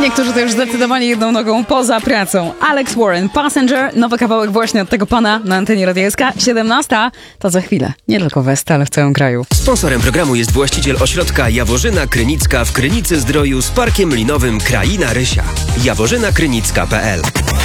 Niektórzy to już zdecydowanie jedną nogą poza pracą. Alex Warren, Passenger, nowy kawałek właśnie od tego pana na antenie Radia SK. 17 to za chwilę. Nie tylko w West, ale w całym kraju. Sponsorem programu jest właściciel ośrodka Jaworzyna Krynicka w Krynicy Zdroju z parkiem linowym Kraina Rysia. jaworzynakrynicka.pl